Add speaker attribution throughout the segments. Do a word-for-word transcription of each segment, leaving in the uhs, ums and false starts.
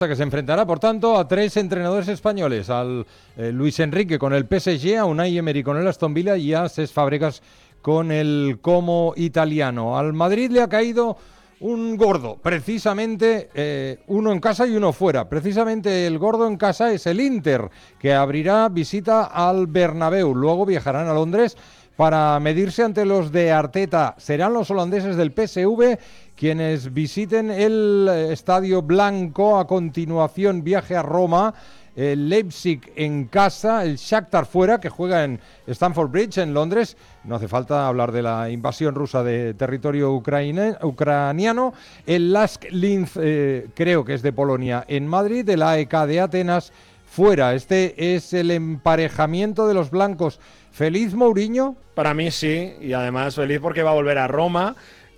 Speaker 1: Que se enfrentará, por tanto, a tres entrenadores españoles, al eh, Luis Enrique con el P S G, a Unai Emery con el Aston Villa y a Cesc Fàbregas con el Como italiano. Al Madrid le ha caído un gordo, precisamente eh, uno en casa y uno fuera. Precisamente el gordo en casa es el Inter, que abrirá visita al Bernabéu. Luego viajarán a Londres para medirse ante los de Arteta. Serán los holandeses del P S V quienes visiten el Estadio Blanco. A continuación, viaje a Roma, el Leipzig en casa, el Shakhtar fuera, que juega en Stamford Bridge en Londres. No hace falta hablar de la invasión rusa de territorio ucraine, ucraniano. El Lask Linz, eh, creo que es de Polonia, en Madrid. El A E K de Atenas fuera. Este es el emparejamiento de los blancos. ¿Feliz Mourinho?
Speaker 2: Para mí sí, y además feliz porque va a volver a Roma,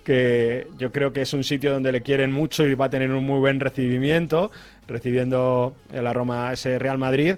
Speaker 2: que yo creo que es un sitio donde le quieren mucho y va a tener un muy buen recibimiento, recibiendo en la Roma ese Real Madrid.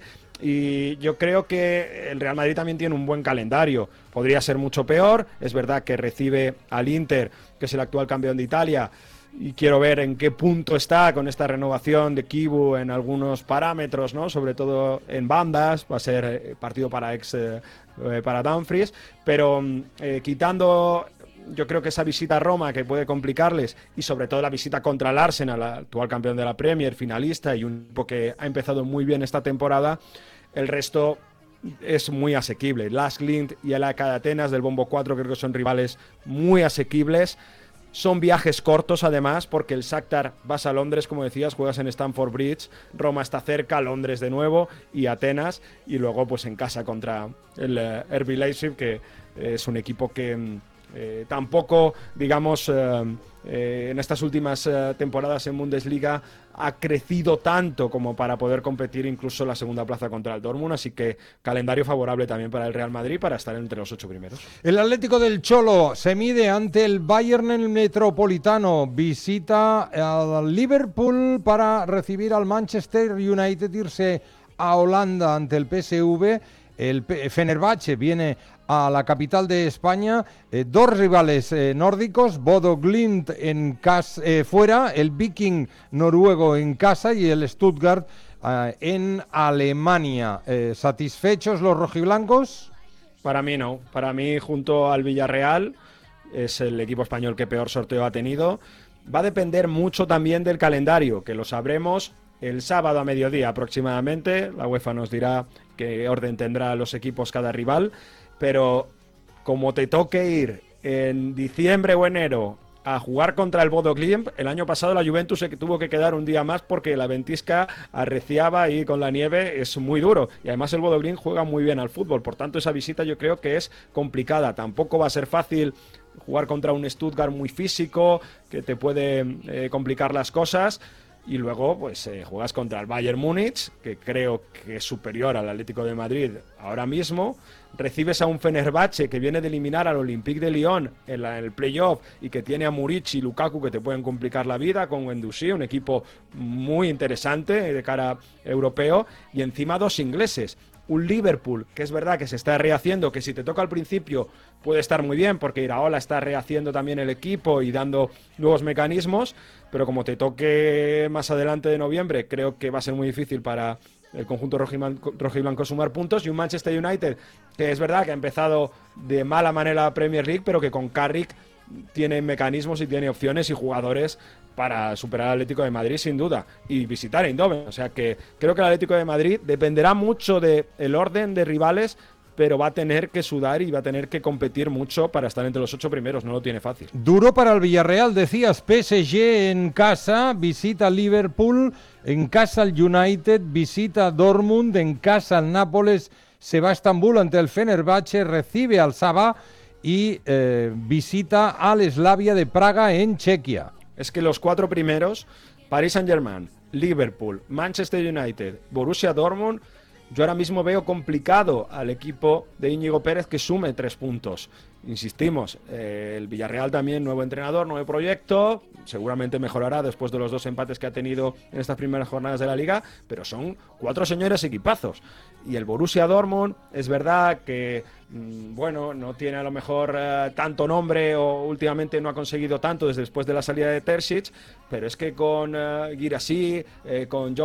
Speaker 2: Y yo creo que el Real Madrid también tiene un buen calendario. Podría ser mucho peor. Es verdad que recibe al Inter, que es el actual campeón de Italia, y quiero ver en qué punto está con esta renovación de Kibu en algunos parámetros, ¿no? Sobre todo en bandas. Va a ser partido para ex eh, para Dumfries, pero eh, quitando, yo creo que esa visita a Roma que puede complicarles, y sobre todo la visita contra el Arsenal, actual campeón de la Premier, finalista, y un equipo que ha empezado muy bien esta temporada, el resto es muy asequible. Lask Linz y el A E K de Atenas del Bombo cuatro creo que son rivales muy asequibles. Son viajes cortos además, porque el Shakhtar vas a Londres, como decías, juegas en Stamford Bridge, Roma está cerca, Londres de nuevo y Atenas, y luego pues en casa contra el uh, R B Leipzig, que eh, es un equipo que eh, tampoco, digamos, eh, eh, en estas últimas eh, temporadas en Bundesliga ha crecido tanto como para poder competir incluso la segunda plaza contra el Dortmund, así que calendario favorable también para el Real Madrid para estar entre los ocho primeros.
Speaker 1: El Atlético del Cholo se mide ante el Bayern en el Metropolitano, visita al Liverpool para recibir al Manchester United, irse a Holanda ante el P S V, el Fenerbahce viene a la capital de España, eh, dos rivales eh, nórdicos, Bodo Glimt en casa, eh, fuera, el Viking noruego en casa y el Stuttgart eh, en Alemania. Eh, ¿Satisfechos los rojiblancos?
Speaker 2: Para mí no, para mí junto al Villarreal es el equipo español que peor sorteo ha tenido. Va a depender mucho también del calendario, que lo sabremos el sábado a mediodía aproximadamente. La UEFA nos dirá qué orden tendrá los equipos cada rival, pero como te toque ir en diciembre o enero a jugar contra el Bodo Glimt, el año pasado la Juventus se tuvo que quedar un día más porque la ventisca arreciaba y con la nieve es muy duro, y además el Bodo Glimt juega muy bien al fútbol, por tanto esa visita yo creo que es complicada. Tampoco va a ser fácil jugar contra un Stuttgart muy físico que te puede eh, complicar las cosas. Y luego pues eh, juegas contra el Bayern Múnich, que creo que es superior al Atlético de Madrid ahora mismo. Recibes a un Fenerbahce que viene de eliminar al Olympique de Lyon en, la, en el playoff, y que tiene a Muric y Lukaku que te pueden complicar la vida, con Guendouzi, un equipo muy interesante de cara europeo, y encima dos ingleses. Un Liverpool, que es verdad que se está rehaciendo, que si te toca al principio puede estar muy bien, porque Iraola está rehaciendo también el equipo y dando nuevos mecanismos, pero como te toque más adelante de noviembre, creo que va a ser muy difícil para el conjunto rojiblanco sumar puntos. Y un Manchester United, que es verdad que ha empezado de mala manera la Premier League, pero que con Carrick tiene mecanismos y tiene opciones y jugadores para superar al Atlético de Madrid sin duda, y visitar Eindhoven. O sea que creo que el Atlético de Madrid dependerá mucho del orden de rivales, pero va a tener que sudar y va a tener que competir mucho para estar entre los ocho primeros, no lo tiene fácil.
Speaker 1: Duro para el Villarreal, decías. P S G en casa, visita al Liverpool, en casa al United, visita a Dortmund, en casa al Nápoles, se va a Estambul ante el Fenerbahce, recibe al Saba y eh, visita al Slavia de Praga en Chequia.
Speaker 2: Es que los cuatro primeros, Paris Saint-Germain, Liverpool, Manchester United, Borussia Dortmund, Yo ahora mismo veo complicado al equipo de Íñigo Pérez que sume tres puntos. Insistimos, eh, el Villarreal también, nuevo entrenador, nuevo proyecto, seguramente mejorará después de los dos empates que ha tenido en estas primeras jornadas de la Liga, pero son cuatro señores equipazos. Y el Borussia Dortmund, es verdad que, mmm, bueno, no tiene a lo mejor eh, tanto nombre o últimamente no ha conseguido tanto desde después de la salida de Terzic, pero es que con eh, Guirassy, eh, con Joe